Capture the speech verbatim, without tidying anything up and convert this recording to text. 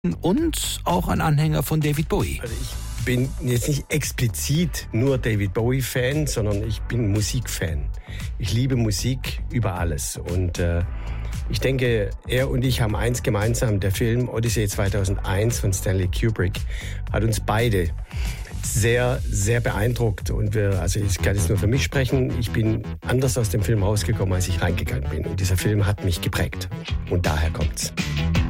und auch ein Anhänger von David Bowie. Also ich bin jetzt nicht explizit nur David Bowie-Fan, sondern ich bin Musikfan. Ich liebe Musik über alles. Und äh, ich denke, er und ich haben eins gemeinsam. Der Film Odyssey zweitausendeins von Stanley Kubrick hat uns beide sehr, sehr beeindruckt. Und wir, also ich kann jetzt nur für mich sprechen, ich bin anders aus dem Film rausgekommen, als ich reingegangen bin. Und dieser Film hat mich geprägt. Und daher kommt's.